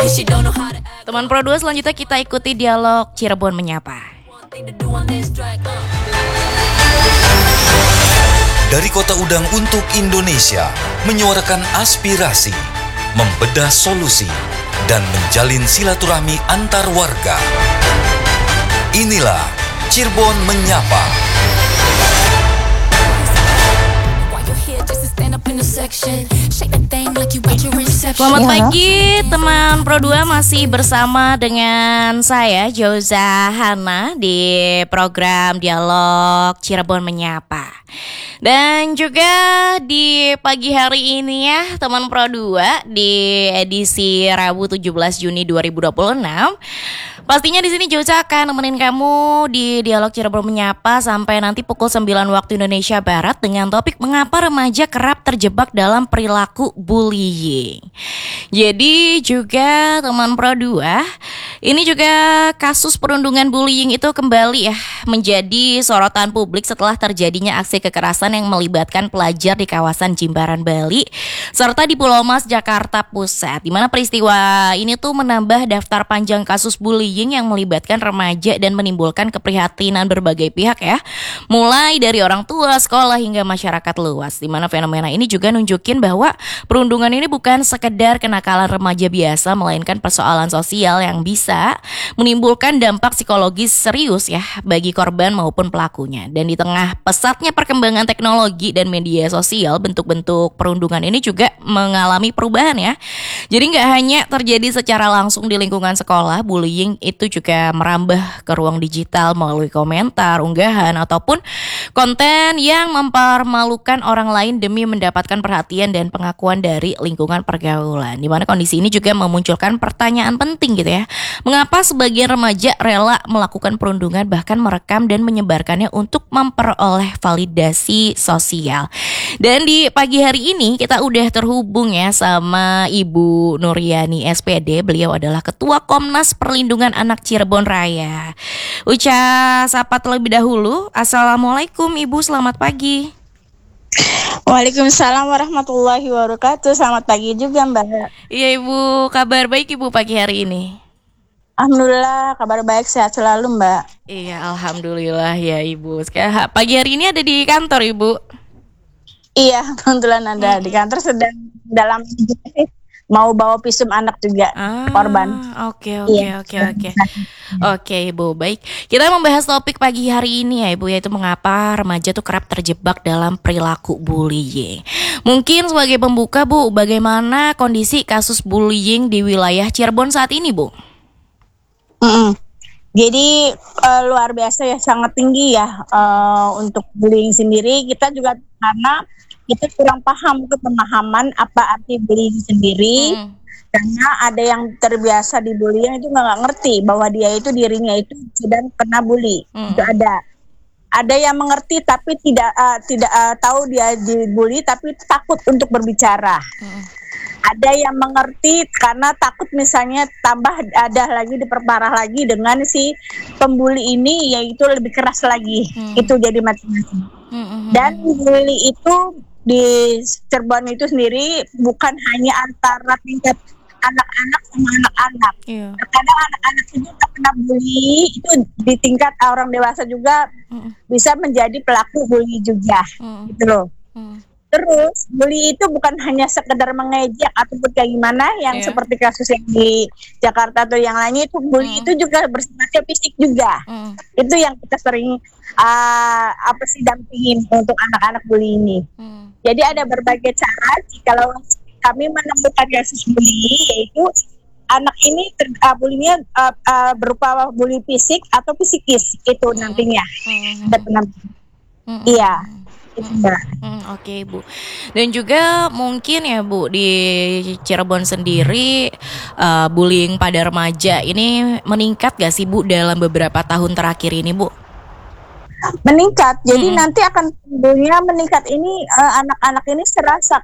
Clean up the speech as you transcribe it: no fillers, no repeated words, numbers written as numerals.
Teman Pro 2, selanjutnya kita ikuti dialog Cirebon Menyapa. Dari Kota Udang untuk Indonesia, menyuarakan aspirasi, membedah solusi, dan menjalin silaturahmi antar warga. Inilah Cirebon Menyapa. Selamat pagi teman Pro 2, masih bersama dengan saya Joza Hana di program Dialog Cirebon Menyapa. Dan juga di pagi hari ini ya teman Pro 2, di edisi Rabu 17 Juni 2026. Pastinya di sini Joza akan nemenin kamu di Dialog Cirebon Menyapa sampai nanti pukul 9 waktu Indonesia Barat dengan topik mengapa remaja kerap terjebak dalam perilaku bullying. Jadi juga teman Pro 2, ini juga kasus perundungan bullying itu kembali ya menjadi sorotan publik setelah terjadinya aksi kekerasan yang melibatkan pelajar di kawasan Jimbaran, Bali serta di Pulau Mas, Jakarta Pusat, di mana peristiwa ini tuh menambah daftar panjang kasus bullying yang melibatkan remaja dan menimbulkan keprihatinan berbagai pihak ya, mulai dari orang tua, sekolah hingga masyarakat luas, di mana fenomena ini juga nunjukin bahwa perundungan ini bukan sekedar kenakalan remaja biasa, melainkan persoalan sosial yang bisa menimbulkan dampak psikologis serius ya bagi korban maupun pelakunya. Dan di tengah pesatnya perkembangan teknologi dan media sosial, bentuk-bentuk perundungan ini juga mengalami perubahan ya. Jadi nggak hanya terjadi secara langsung di lingkungan sekolah, bullying itu juga merambah ke ruang digital melalui komentar, unggahan, ataupun konten yang mempermalukan orang lain demi mendapatkan perhatian dan pengakuan dari lingkungan pergaulan. Di mana kondisi ini juga memunculkan pertanyaan penting gitu ya. Mengapa sebagian remaja rela melakukan perundungan, bahkan merekam dan menyebarkannya untuk memperoleh validasi sosial. Dan di pagi hari ini kita udah terhubung ya sama Ibu Nuryani SPD. Beliau adalah Ketua Komnas Perlindungan Anak Cirebon Raya. Sapa terlebih dahulu. Assalamualaikum Ibu, selamat pagi. Waalaikumsalam warahmatullahi wabarakatuh. Selamat pagi juga Mbak. Iya Ibu, kabar baik Ibu pagi hari ini? Alhamdulillah, kabar baik, sehat selalu Mbak. Iya, alhamdulillah ya Ibu. Sekarang pagi hari ini ada di kantor Ibu? Iya, kebetulan ada di kantor, sedang dalam mau bawa visum anak juga korban. Oke. Oke Ibu, baik. Kita membahas topik pagi hari ini ya Ibu, yaitu mengapa remaja tuh kerap terjebak dalam perilaku bullying. Mungkin sebagai pembuka Bu, bagaimana kondisi kasus bullying di wilayah Cirebon saat ini Bu? Jadi luar biasa ya, sangat tinggi ya untuk bullying sendiri. Kita juga karena kita kurang paham pemahaman apa arti bullying sendiri. Karena ada yang terbiasa dibully itu nggak ngerti bahwa dia itu dirinya itu sedang kena bully. Itu ada yang mengerti tapi tidak tahu dia dibully tapi takut untuk berbicara. Ada yang mengerti karena takut misalnya tambah ada lagi diperparah lagi dengan si pembuli ini, yaitu lebih keras lagi. Itu jadi macam-macam. Dan bully itu di Cirebon itu sendiri bukan hanya antara tingkat anak-anak sama anak-anak. Kadang anak-anak itu terkena bully itu di tingkat orang dewasa juga bisa menjadi pelaku bully juga. Gitu loh. Terus bully itu bukan hanya sekedar mengejek ataupun kayak gimana yang seperti kasus yang di Jakarta atau yang lainnya, itu bully itu juga bersifatnya fisik juga. Itu yang kita sering dampingin untuk anak-anak bully ini. Jadi ada berbagai cara kalau kami menemukan kasus bully, yaitu anak ini bullynya berupa bully fisik atau psikis itu nantinya. Iya. Oke Bu. Dan juga mungkin ya Bu, di Cirebon sendiri bullying pada remaja ini meningkat gak sih Bu dalam beberapa tahun terakhir ini Bu? Meningkat, jadi nanti akan tentunya meningkat ini anak-anak ini serasa